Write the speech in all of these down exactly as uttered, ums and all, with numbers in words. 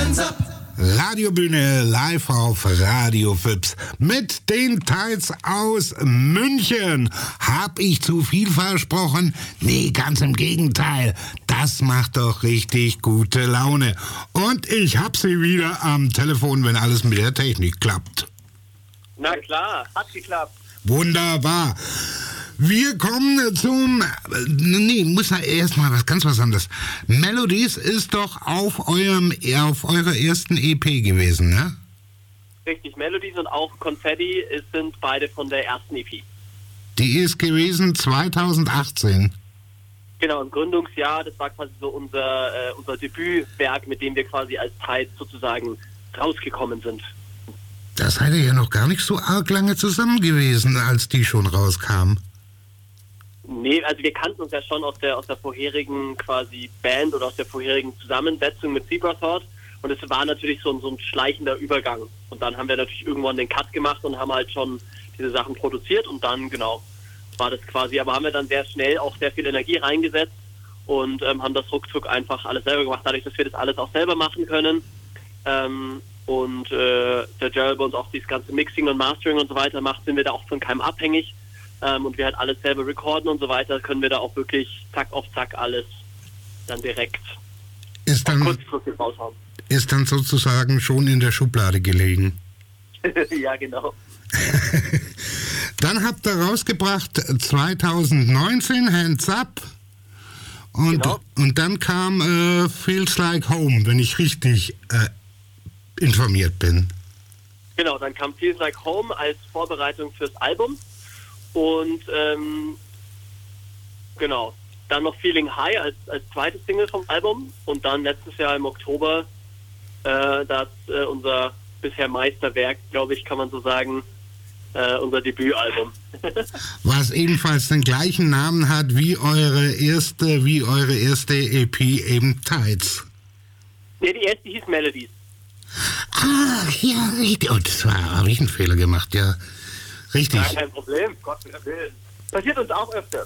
Radiobühne live auf Radio Fips mit den Teils aus München. Hab ich zu viel versprochen? Nee, ganz im Gegenteil. Das macht doch richtig gute Laune. Und ich hab sie wieder am Telefon, wenn alles mit der Technik klappt. Na klar, hat geklappt. Wunderbar. Wir kommen zum, nee, muss ja erstmal was ganz was anderes. Melodies ist doch auf eurem, auf eurer ersten E P gewesen, ne? Richtig, Melodies und auch Confetti sind beide von der ersten E P. Die ist gewesen zweitausendachtzehn. Genau, im Gründungsjahr, das war quasi so unser, äh, unser Debütwerk, mit dem wir quasi als Teils sozusagen rausgekommen sind. Das seid ihr ja noch gar nicht so arg lange zusammen gewesen, als die schon rauskam. Nee, also wir kannten uns ja schon aus der aus der vorherigen quasi Band oder aus der vorherigen Zusammensetzung mit Zebra Thought und es war natürlich so ein, so ein schleichender Übergang. Und dann haben wir natürlich irgendwann den Cut gemacht und haben halt schon diese Sachen produziert und dann, genau, war das quasi, aber haben wir dann sehr schnell auch sehr viel Energie reingesetzt und ähm, haben das ruckzuck einfach alles selber gemacht, dadurch, dass wir das alles auch selber machen können. Ähm, und äh, der Gerald bei uns auch dieses ganze Mixing und Mastering und so weiter macht, sind wir da auch von keinem abhängig. Ähm, und wir halt alles selber recorden und so weiter, können wir da auch wirklich zack auf zack alles dann direkt ist dann, kurzfristig raushauen. Ist dann sozusagen schon in der Schublade gelegen. Ja, genau. Dann habt ihr rausgebracht zweitausendneunzehn Hands Up und, genau. und dann kam äh, Feels Like Home, wenn ich richtig äh, informiert bin. Genau, dann kam Feels Like Home als Vorbereitung fürs Album. Und ähm, genau, dann noch Feeling High als, als zweites Single vom Album und dann letztes Jahr im Oktober äh, das äh, unser bisher Meisterwerk, glaube ich, kann man so sagen, äh, unser Debütalbum. Was ebenfalls den gleichen Namen hat wie eure erste, wie eure erste E P, eben Tides. Ne, die erste hieß Melodies. Ah, ja, richtig. Oh, das war, habe ich einen Fehler gemacht, ja. Richtig. Ja, kein Problem, Gott will. Passiert uns auch öfter.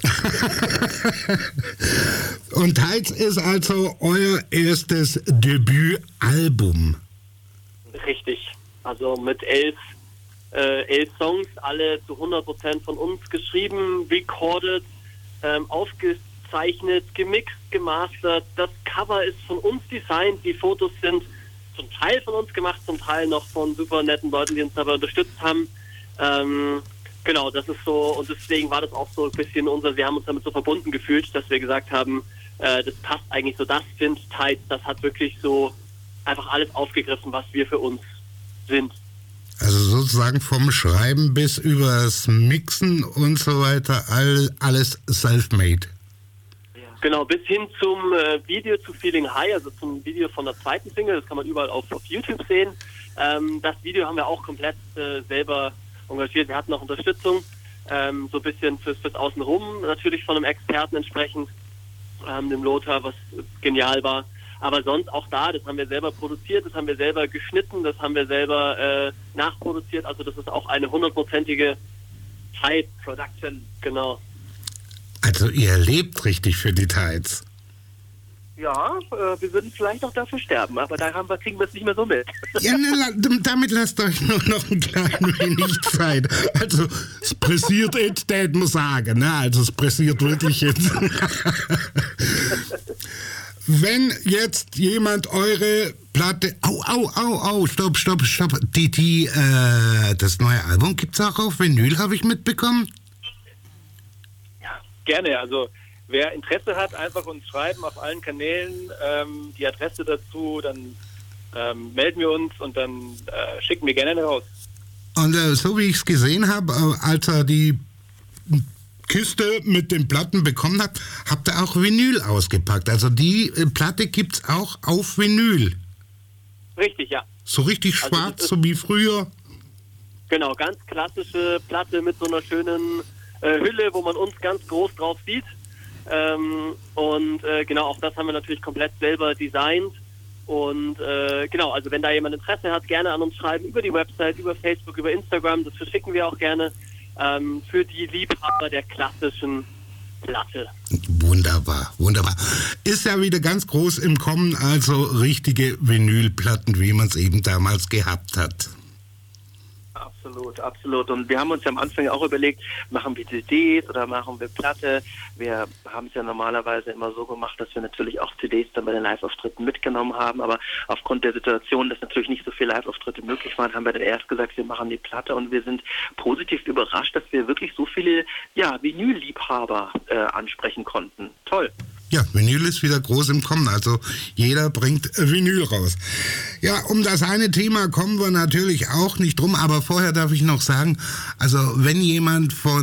Und Tides ist also euer erstes Debütalbum. Richtig. Also mit elf, äh, elf Songs, alle zu hundert Prozent von uns geschrieben, recorded, ähm, aufgezeichnet, gemixt, gemastert. Das Cover ist von uns designt, die Fotos sind zum Teil von uns gemacht, zum Teil noch von super netten Leuten, die uns dabei unterstützt haben. Ähm, genau, das ist so, und deswegen war das auch so ein bisschen unser, wir haben uns damit so verbunden gefühlt, dass wir gesagt haben, äh, das passt eigentlich so, das sind Tides, das hat wirklich so einfach alles aufgegriffen, was wir für uns sind. Also sozusagen vom Schreiben bis übers Mixen und so weiter, all, alles self-made. Genau, bis hin zum äh, Video zu Feeling High, also zum Video von der zweiten Single, das kann man überall auf, auf YouTube sehen. Ähm, das Video haben wir auch komplett äh, selber engagiert. Wir hatten auch Unterstützung, ähm, so ein bisschen fürs, fürs Außenrum, natürlich von einem Experten entsprechend, ähm, dem Lothar, was genial war. Aber sonst auch da, das haben wir selber produziert, das haben wir selber geschnitten, das haben wir selber äh, nachproduziert. Also das ist auch eine hundertprozentige Tides-Production, genau. Also ihr lebt richtig für die Tides. Ja, äh, wir würden vielleicht auch dafür sterben, aber da haben wir, kriegen wir es nicht mehr so mit. Ja, ne, damit lasst euch nur noch ein klein wenig Zeit. Also, es pressiert jetzt, das muss sagen, ne? Also, es pressiert wirklich jetzt. Wenn jetzt jemand eure Platte, au, au, au, au, stopp, stopp, stopp, die, die, äh, das neue Album gibt's auch auf Vinyl, habe ich mitbekommen? Ja, gerne, also wer Interesse hat, einfach uns schreiben auf allen Kanälen, ähm, die Adresse dazu, dann ähm, melden wir uns und dann äh, schicken wir gerne raus. Und äh, so wie ich es gesehen habe, äh, als er die Kiste mit den Platten bekommen hat, habt ihr auch Vinyl ausgepackt. Also die äh, Platte gibt's auch auf Vinyl. Richtig, ja. So richtig Also schwarz, das ist, so wie früher. Genau, ganz klassische Platte mit so einer schönen äh, Hülle, wo man uns ganz groß drauf sieht. Ähm, und äh, genau, auch das haben wir natürlich komplett selber designt. Und äh, genau, also wenn da jemand Interesse hat, gerne an uns schreiben, über die Website, über Facebook, über Instagram, das verschicken wir auch gerne. Ähm, für die Liebhaber der klassischen Platte. Wunderbar, wunderbar. Ist ja wieder ganz groß im Kommen, also richtige Vinylplatten, wie man es eben damals gehabt hat. Absolut, absolut. Und wir haben uns ja am Anfang auch überlegt, machen wir C Ds oder machen wir Platte? Wir haben es ja normalerweise immer so gemacht, dass wir natürlich auch C Ds dann bei den Live-Auftritten mitgenommen haben, aber aufgrund der Situation, dass natürlich nicht so viele Live-Auftritte möglich waren, haben wir dann erst gesagt, wir machen die Platte, und wir sind positiv überrascht, dass wir wirklich so viele, ja, Vinyl-Liebhaber äh, ansprechen konnten. Toll. Ja, Vinyl ist wieder groß im Kommen, also jeder bringt Vinyl raus. Ja, um das eine Thema kommen wir natürlich auch nicht drum, aber vorher darf ich noch sagen, also wenn jemand von